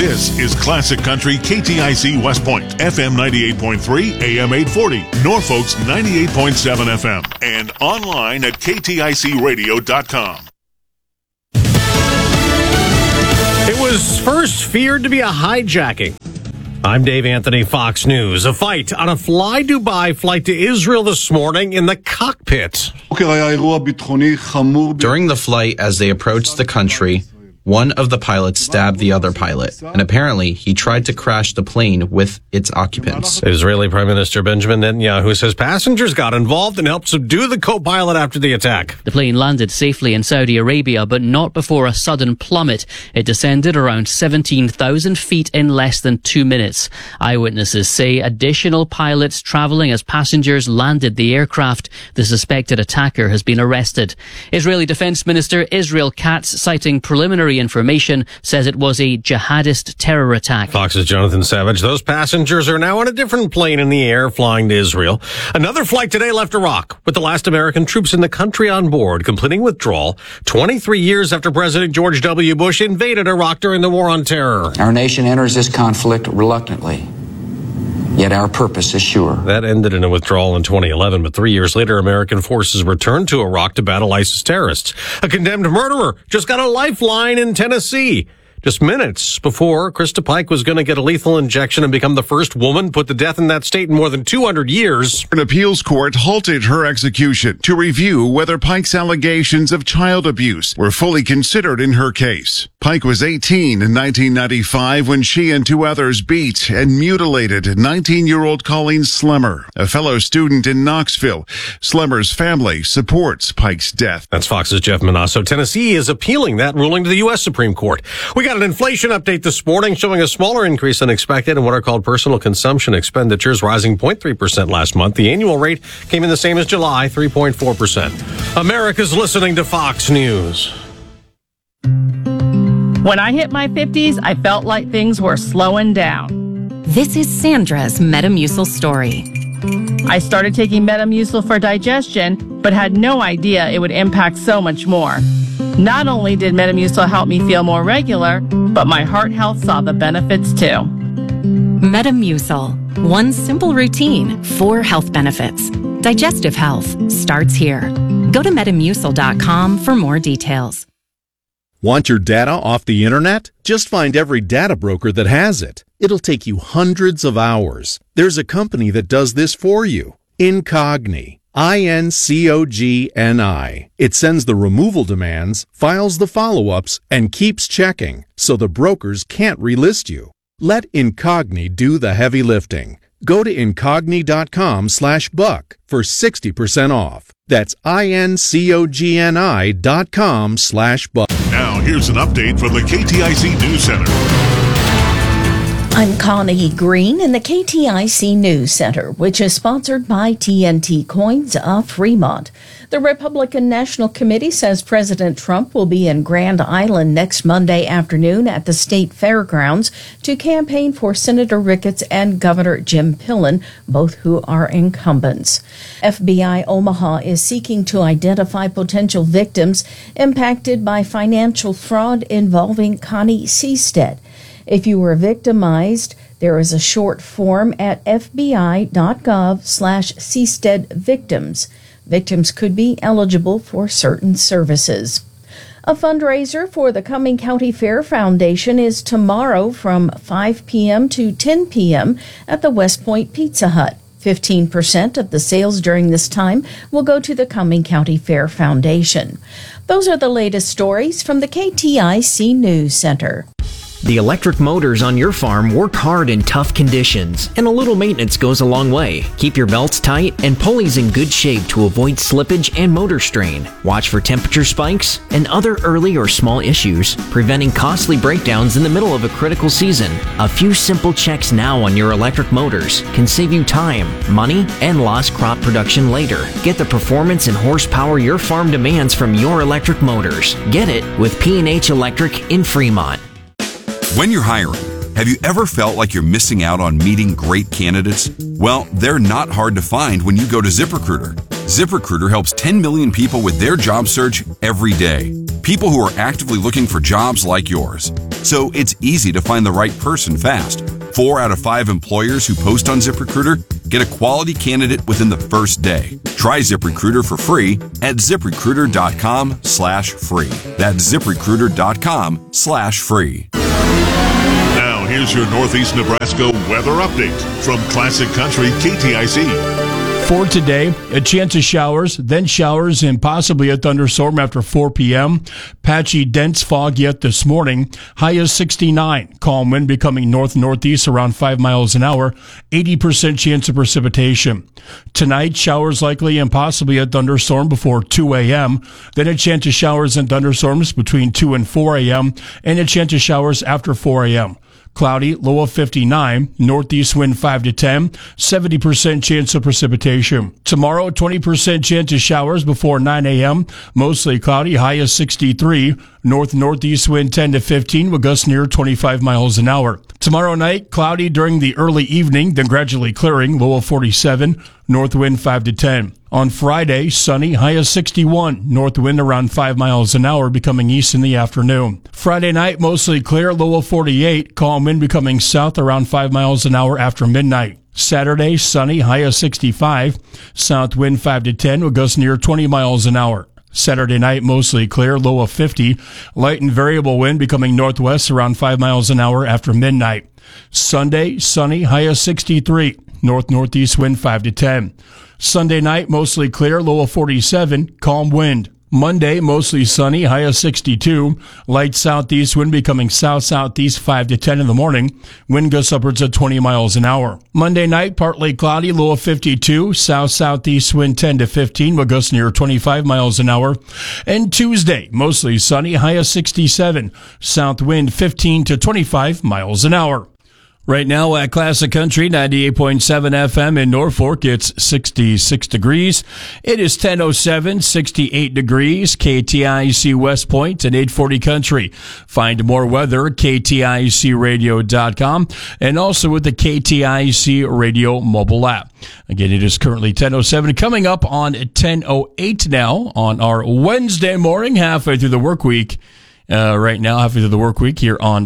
This is Classic Country KTIC West Point, FM 98.3, AM 840, Norfolk's 98.7 FM, and online at kticradio.com. It was first feared to be a hijacking. I'm Dave Anthony, Fox News. A fight on a Fly Dubai flight to Israel this morning in the cockpit. During the flight, as they approached the country, one of the pilots stabbed the other pilot, and apparently he tried to crash the plane with its occupants. Israeli Prime Minister Benjamin Netanyahu says passengers got involved and helped subdue the co-pilot after the attack. The plane landed safely in Saudi Arabia, but not before a sudden plummet. It descended around 17,000 feet in less than 2 minutes. Eyewitnesses say additional pilots traveling as passengers landed the aircraft. The suspected attacker has been arrested. Israeli Defense Minister Israel Katz, citing preliminary information, says it was a jihadist terror attack. Fox's Jonathan Savage. Those passengers are now on a different plane in the air flying to Israel. Another flight today left Iraq with the last American troops in the country on board, completing withdrawal 23 years after President George W. Bush invaded Iraq during the War on Terror. Our nation enters this conflict reluctantly, yet our purpose is sure. That ended in a withdrawal in 2011, but 3 years later, American forces returned to Iraq to battle ISIS terrorists. A condemned murderer just got a lifeline in Tennessee. Just minutes before Krista Pike was going to get a lethal injection and become the first woman put to death in that state in more than 200 years. An appeals court halted her execution to review whether Pike's allegations of child abuse were fully considered in her case. Pike was 18 in 1995 when she and two others beat and mutilated 19-year-old Colleen Slemmer, a fellow student in Knoxville. Slemmer's family supports Pike's death. That's Fox's Jeff Manasso. Tennessee is appealing that ruling to the U.S. Supreme Court. We got an inflation update this morning showing a smaller increase than expected in what are called personal consumption expenditures, rising 0.3% last month. The annual rate came in the same as July, 3.4%. America's listening to Fox News. When I hit my 50s, I felt like things were slowing down. This is Sandra's Metamucil story. I started taking Metamucil for digestion, but had no idea it would impact so much more. Not only did Metamucil help me feel more regular, but my heart health saw the benefits too. Metamucil. One simple routine, 4 health benefits. Digestive health starts here. Go to Metamucil.com for more details. Want your data off the internet? Just find every data broker that has it. It'll take you hundreds of hours. There's a company that does this for you. Incogni. INCOGNI. It sends the removal demands, files the follow-ups, and keeps checking, so the brokers can't relist you. Let Incogni do the heavy lifting. Go to Incogni.com/buck for 60% off. That's INCOGNI.com/buck. Now, here's an update from the KTIC News Center. I'm Connie Green in the KTIC News Center, which is sponsored by TNT Coins of Fremont. The Republican National Committee says President Trump will be in Grand Island next Monday afternoon at the state fairgrounds to campaign for Senator Ricketts and Governor Jim Pillen, both who are incumbents. FBI Omaha is seeking to identify potential victims impacted by financial fraud involving Connie Seastead. If you were victimized, there is a short form at fbi.gov/Seastead victims. Victims could be eligible for certain services. A fundraiser for the Cumming County Fair Foundation is tomorrow from 5 p.m. to 10 p.m. at the West Point Pizza Hut. 15% of the sales during this time will go to the Cumming County Fair Foundation. Those are the latest stories from the KTIC News Center. The electric motors on your farm work hard in tough conditions, and a little maintenance goes a long way. Keep your belts tight and pulleys in good shape to avoid slippage and motor strain. Watch for temperature spikes and other early or small issues, preventing costly breakdowns in the middle of a critical season. A few simple checks now on your electric motors can save you time, money, and lost crop production later. Get the performance and horsepower your farm demands from your electric motors. Get it with P&H Electric in Fremont. When you're hiring, have you ever felt like you're missing out on meeting great candidates? Well, they're not hard to find when you go to ZipRecruiter. ZipRecruiter helps 10 million people with their job search every day. People who are actively looking for jobs like yours. So it's easy to find the right person fast. 4 out of 5 employers who post on ZipRecruiter get a quality candidate within the first day. Try ZipRecruiter for free at ZipRecruiter.com/free. That's ZipRecruiter.com/free. Now, here's your Northeast Nebraska weather update from Classic Country KTIC. For today, a chance of showers, then showers and possibly a thunderstorm after 4 p.m. Patchy, dense fog yet this morning. High is 69. Calm wind becoming north-northeast around 5 miles an hour. 80% chance of precipitation. Tonight, showers likely and possibly a thunderstorm before 2 a.m. Then a chance of showers and thunderstorms between 2 and 4 a.m. and a chance of showers after 4 a.m. Cloudy, low of 59, northeast wind 5 to 10, 70% chance of precipitation. Tomorrow, 20% chance of showers before 9 a.m., mostly cloudy, high of 63, northeast wind 10 to 15 with gusts near 25 miles an hour. Tomorrow night, cloudy during the early evening, then gradually clearing, low of 47, north wind 5 to 10. On Friday, sunny, high of 61, north wind around 5 miles an hour, becoming east in the afternoon. Friday night, mostly clear, low of 48, calm wind becoming south around 5 miles an hour after midnight. Saturday, sunny, high of 65, south wind 5 to 10 with gusts near 20 miles an hour. Saturday night, mostly clear, low of 50, light and variable wind becoming northwest around 5 miles an hour after midnight. Sunday, sunny, high of 63, northeast wind 5 to 10. Sunday night, mostly clear, low of 47, calm wind. Monday, mostly sunny, high of 62, light southeast wind becoming south-southeast 5 to 10 in the morning, wind gusts upwards of 20 miles an hour. Monday night, partly cloudy, low of 52, south-southeast wind 10 to 15 with gusts near 25 miles an hour. And Tuesday, mostly sunny, high of 67, south wind 15 to 25 miles an hour. Right now at Classic Country 98.7 FM in Norfolk, it's 66 degrees. It is 10:07, 68 degrees. KTIC West Point and 840 Country. Find more weather at KTICradio.com and also with the KTIC Radio mobile app. Again, it is currently 10:07. Coming up on 10:08 now on our Wednesday morning, halfway through the work week. Right now, halfway through the work week here on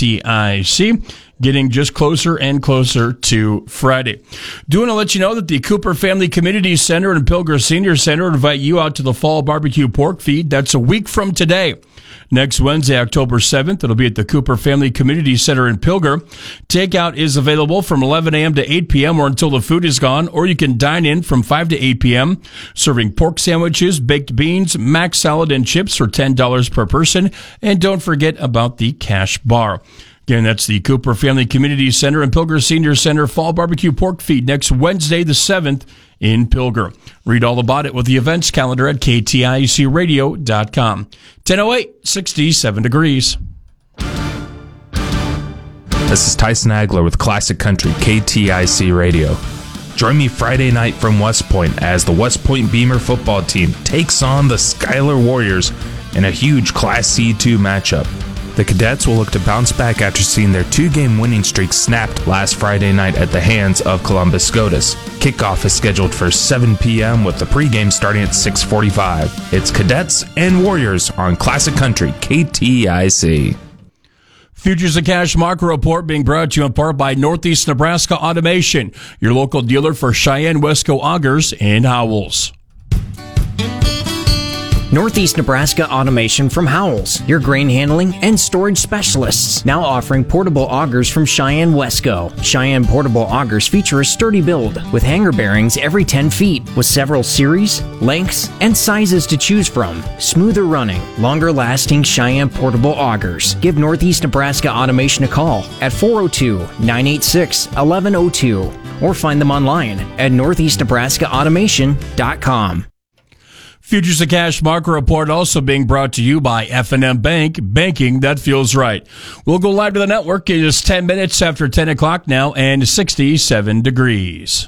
KTIC. Getting just closer and closer to Friday. Do want to let you know that the Cooper Family Community Center and Pilger Senior Center invite you out to the Fall Barbecue Pork Feed. That's a week from today. Next Wednesday, October 7th, it'll be at the Cooper Family Community Center in Pilger. Takeout is available from 11 a.m. to 8 p.m. or until the food is gone, or you can dine in from 5 to 8 p.m., serving pork sandwiches, baked beans, mac salad, and chips for $10 per person. And don't forget about the cash bar. Again, that's the Cooper Family Community Center and Pilger Senior Center Fall Barbecue Pork Feed next Wednesday the 7th in Pilger. Read all about it with the events calendar at KTICradio.com. 10:08, 67 degrees. This is Tyson Agler with Classic Country KTIC Radio. Join me Friday night from West Point as the West Point Beamer football team takes on the Schuyler Warriors in a huge Class C2 matchup. The Cadets will look to bounce back after seeing their 2-game winning streak snapped last Friday night at the hands of Columbus SCOTUS. Kickoff is scheduled for 7 p.m. with the pregame starting at 6:45. It's Cadets and Warriors on Classic Country KTIC. Futures of Cash Market Report being brought to you in part by Northeast Nebraska Automation, your local dealer for Cheyenne, Wesco Augers, and Howells. Northeast Nebraska Automation from Howells, your grain handling and storage specialists. Now offering portable augers from Cheyenne Wesco. Cheyenne portable augers feature a sturdy build with hanger bearings every 10 feet with several series, lengths, and sizes to choose from. Smoother running, longer lasting Cheyenne portable augers. Give Northeast Nebraska Automation a call at 402-986-1102 or find them online at northeastnebraskaautomation.com. Futures of Cash Market Report also being brought to you by F&M Bank, banking that feels right. We'll go live to the network. It is 10 minutes after 10 o'clock now and 67 degrees.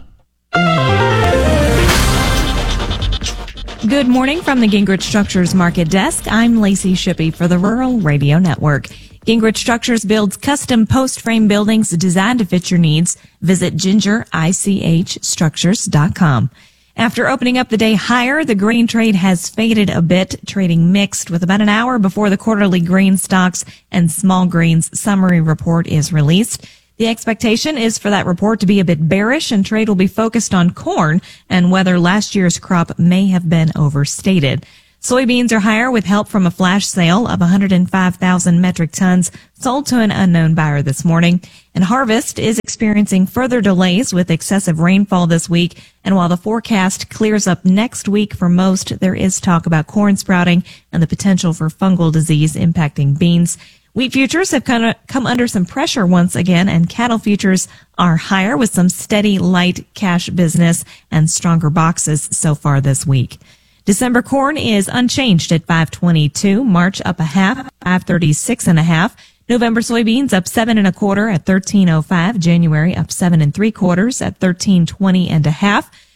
Good morning from the Gingrich Structures Market Desk. I'm Lacey Shippey for the Rural Radio Network. Gingrich Structures builds custom post-frame buildings designed to fit your needs. Visit gingerichstructures.com. After opening up the day higher, the grain trade has faded a bit, trading mixed with about an hour before the quarterly grain stocks and small grains summary report is released. The expectation is for that report to be a bit bearish, and trade will be focused on corn and whether last year's crop may have been overstated. Soybeans are higher with help from a flash sale of 105,000 metric tons sold to an unknown buyer this morning. And harvest is experiencing further delays with excessive rainfall this week. And while the forecast clears up next week for most, there is talk about corn sprouting and the potential for fungal disease impacting beans. Wheat futures have come under some pressure once again, and cattle futures are higher with some steady, light cash business and stronger boxes so far this week. December corn is unchanged at $5.22. March up a half, $5.36.5. November soybeans up 7 1/4 at $13.05. January up 7 3/4 at $13.20.5.